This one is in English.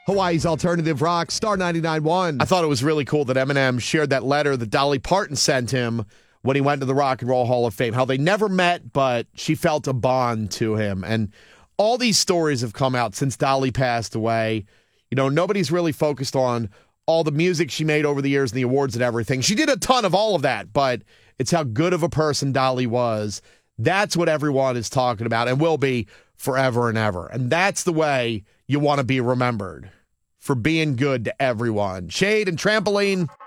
Hawaii's Alternative Rock, Star 99.1. I thought it was really cool that Eminem shared that letter that Dolly Parton sent him when he went to the Rock and Roll Hall of Fame. How they never met, but she felt a bond to him. And all these stories have come out since Dolly passed away. You know, nobody's really focused on all the music she made over the years and the awards and everything. She did a ton of all of that, but it's how good of a person Dolly was. That's what everyone is talking about and will be forever and ever. And that's the way you want to be remembered, for being good to everyone. Shade and Trampoline.